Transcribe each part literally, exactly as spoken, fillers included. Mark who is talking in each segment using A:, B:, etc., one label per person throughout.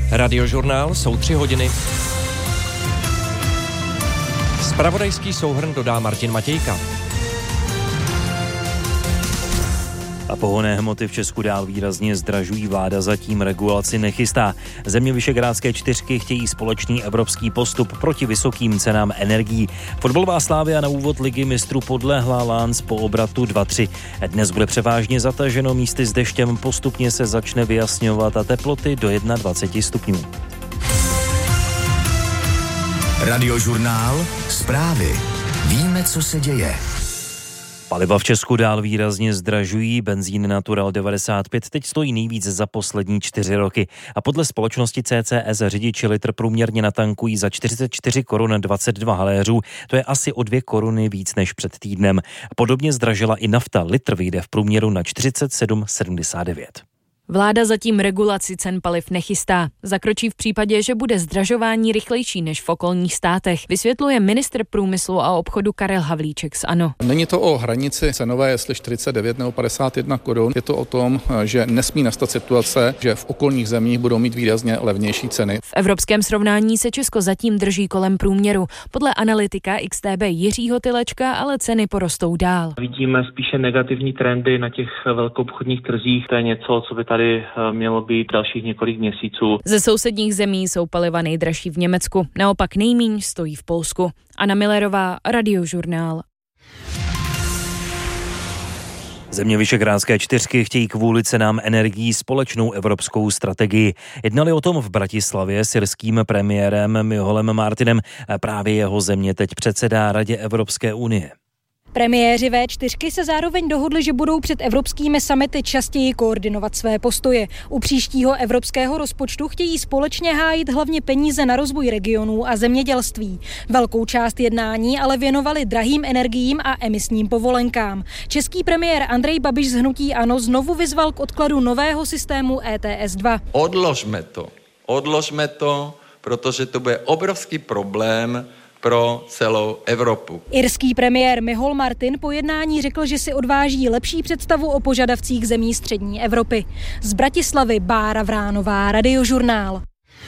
A: Radiožurnál jsou tři hodiny. Zpravodajský souhrn dodá Martin Matějka.
B: A pohonné hmoty v Česku dál výrazně zdražují, vláda zatím regulaci nechystá. Země Visegrádské čtyřky chtějí společný evropský postup proti vysokým cenám energií. Fotbalová Slavia na úvod ligy mistrů podlehla Lens po obratu dva tři. Dnes bude převážně zataženo, místy s deštěm postupně se začne vyjasňovat a teploty do dvacet jedna stupňů.
C: Radiožurnál, zprávy. Víme, co se děje.
B: Paliva v Česku dál výrazně zdražují, benzín Natural devadesát pět teď stojí nejvíc za poslední čtyři roky a podle společnosti C C S řidiči litr průměrně natankují za čtyřicet čtyři korun dvacet dva haléřů, to je asi o dvě koruny víc než před týdnem. Podobně zdražila i nafta, litr vyjde v průměru na čtyřicet sedm sedmdesát devět.
D: Vláda zatím regulaci cen paliv nechystá. Zakročí v případě, že bude zdražování rychlejší než v okolních státech, vysvětluje ministr průmyslu a obchodu Karel Havlíček z ANO.
E: Není to o hranici cenové, jestli čtyřicet devět nebo padesát jedna korun. Je to o tom, že nesmí nastat situace, že v okolních zemích budou mít výrazně levnější ceny.
D: V evropském srovnání se Česko zatím drží kolem průměru. Podle analytika X T B Jiřího Tylečka ale ceny porostou dál.
F: Vidíme spíše negativní trendy na těch velkoobchodních trzích. To je něco, co by tady mělo být dalších několik měsíců.
D: Ze sousedních zemí jsou paliva nejdražší v Německu, naopak nejmíň stojí v Polsku. Anna Millerová, Radiožurnál.
B: Země Visegrádské čtyřky chtějí kvůli cenám energií společnou evropskou strategii. Jednali o tom v Bratislavě s irským premiérem Micholem Martinem. Právě jeho země teď předsedá Radě Evropské unie.
G: Premiéři V čtyři se zároveň dohodli, že budou před evropskými summity častěji koordinovat své postoje. U příštího evropského rozpočtu chtějí společně hájit hlavně peníze na rozvoj regionů a zemědělství. Velkou část jednání ale věnovali drahým energiím a emisním povolenkám. Český premiér Andrej Babiš z hnutí ANO znovu vyzval k odkladu nového systému E T S dva.
H: Odložme to, odložme to, protože to bude obrovský problém pro celou Evropu.
G: Irský premiér Michol Martin po jednání řekl, že si odváží lepší představu o požadavcích zemí střední Evropy. Z Bratislavy Bára Vránová, Radiožurnál.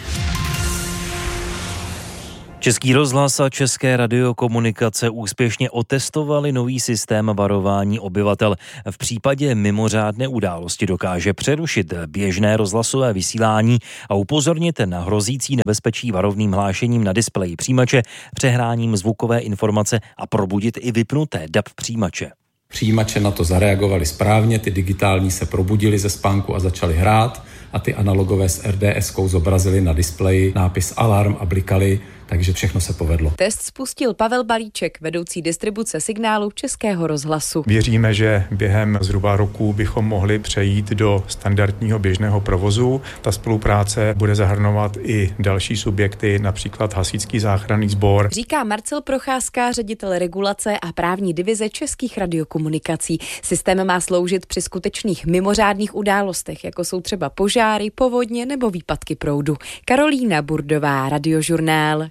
B: Český rozhlas a České radiokomunikace úspěšně otestovali nový systém varování obyvatel. V případě mimořádné události dokáže přerušit běžné rozhlasové vysílání a upozornit na hrozící nebezpečí varovným hlášením na displeji přijímače, přehráním zvukové informace a probudit i vypnuté D A B přijímače.
I: Přijímače na to zareagovali správně, ty digitální se probudili ze spánku a začaly hrát a ty analogové s R D S-kou zobrazili na displeji nápis alarm a blikali, takže všechno se povedlo.
J: Test spustil Pavel Balíček, vedoucí distribuce signálu Českého rozhlasu.
K: Věříme, že během zhruba roku bychom mohli přejít do standardního běžného provozu. Ta spolupráce bude zahrnovat i další subjekty, například Hasičský záchranný sbor.
J: Říká Marcel Procházka, ředitel regulace a právní divize Českých radiokomunikací. Systém má sloužit při skutečných mimořádných událostech, jako jsou třeba požáry, povodně nebo výpadky proudu. Karolína Burdová, Radiožurnál.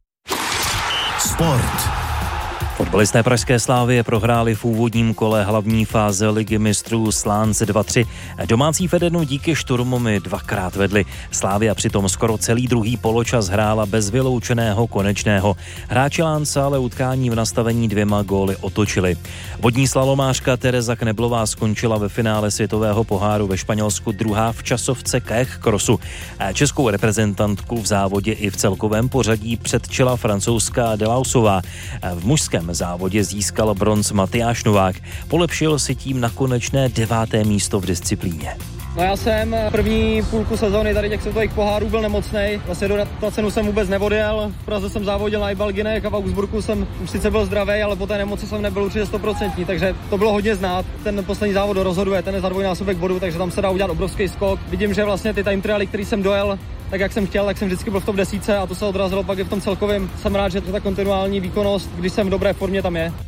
C: Sport.
B: Fotbalisté pražské Slavie prohráli v úvodním kole hlavní fáze ligy mistrů s Lens dva tři. Domácí Fedenu díky šturmovi dvakrát vedli. Slavia přitom skoro celý druhý poločas hrála bez vyloučeného konečného. Hráči Lense ale utkání v nastavení dvěma góly otočili. Vodní slalomářka Tereza Kneblová skončila ve finále světového poháru ve Španělsku druhá v časovce kayak crossu. Českou reprezentantku v závodě i v celkovém pořadí předčila francouzská Delausová. V mužském závodě získal bronz Matyáš Novák. Polepšil si tím na konečné deváté místo v disciplíně.
L: No já jsem první půlku sezóny tady těch světových pohárů byl nemocnej. Vlastně do na cenu jsem vůbec neodjel. V Praze jsem závodil na Ibalginech a v Augsburgu jsem už sice byl zdravý, ale po té nemoci jsem nebyl určitě sto procent, takže to bylo hodně znát. Ten poslední závod rozhoduje, ten je za dvojnásobek bodu, takže tam se dá udělat obrovský skok. Vidím, že vlastně ty time trialy, který jsem dojel, tak jak jsem chtěl, tak jsem vždycky byl v top desítce a to se odrazilo pak i v tom celkovém. Jsem rád, že to ta kontinuální výkonnost, když jsem v dobré formě, tam je.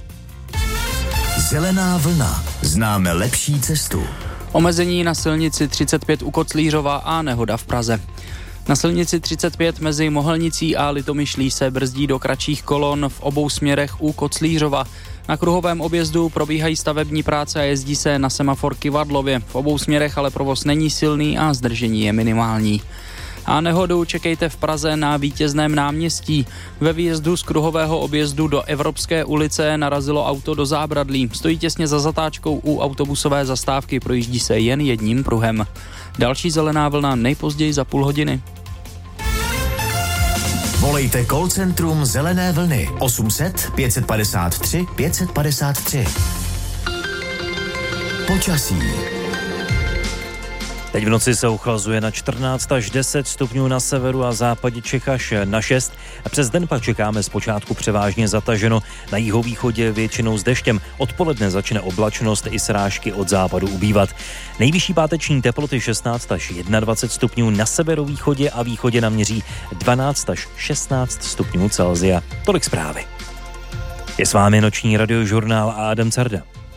C: Zelená vlna. Známe lepší cestu.
M: Omezení na silnici třicet pět u Koclířova a nehoda v Praze. Na silnici třicet pět mezi Mohelnicí a Litomyšlí se brzdí do kratších kolon v obou směrech u Koclířova. Na kruhovém objezdu probíhají stavební práce a jezdí se na semafor Kyvadlově. V obou směrech ale provoz není silný a zdržení je minimální. A nehodu čekejte v Praze na Vítězném náměstí. Ve výjezdu z kruhového objezdu do Evropské ulice narazilo auto do zábradlí. Stojí těsně za zatáčkou u autobusové zastávky, projíždí se jen jedním pruhem. Další zelená vlna nejpozději za půl hodiny.
C: Volejte call centrum Zelené vlny osm set pět padesát tři pět padesát tři. Počasí.
B: Teď v noci se ochlazuje na čtrnáct až deset stupňů na severu a západě Čech až na šest. Přes den pak čekáme zpočátku převážně zataženo, na jihovýchodě většinou s deštěm. Odpoledne začne oblačnost i srážky od západu ubývat. Nejvyšší páteční teploty šestnáct až dvacet jedna stupňů, na severovýchodě a východě naměří dvanáct až šestnáct stupňů Celsia. Tolik zprávy. Je s vámi noční radiožurnál a Adam Carda.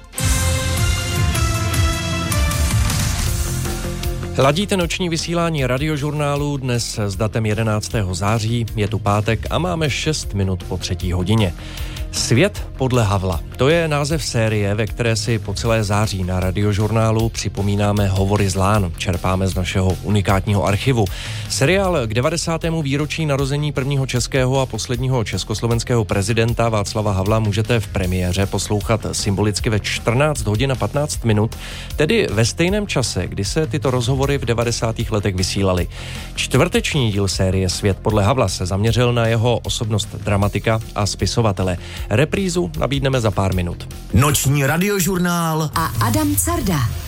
A: Ladíte noční vysílání radiožurnálu dnes s datem jedenáctého září, je tu pátek a máme šest minut po třetí hodině. Svět podle Havla. To je název série, ve které si po celé září na radiožurnálu připomínáme hovory z lán. Čerpáme z našeho unikátního archivu. Seriál k devadesátému výročí narození prvního českého a posledního československého prezidenta Václava Havla můžete v premiéře poslouchat symbolicky ve čtrnáct hodin a patnáct minut, tedy ve stejném čase, kdy se tyto rozhovory v devadesátých letech vysílaly. Čtvrteční díl série Svět podle Havla se zaměřil na jeho osobnost dramatika a spisovatele. Reprízu nabídneme za pár minut.
C: Noční radiožurnál
N: a Adam Carda.